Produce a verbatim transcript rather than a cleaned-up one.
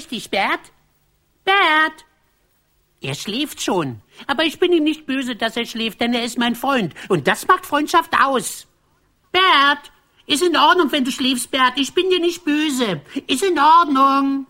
richtig, Bert? Bert? Er schläft schon. Aber ich bin ihm nicht böse, dass er schläft, denn er ist mein Freund. Und das macht Freundschaft aus. Bert, ist in Ordnung, wenn du schläfst, Bert. Ich bin dir nicht böse. Ist in Ordnung.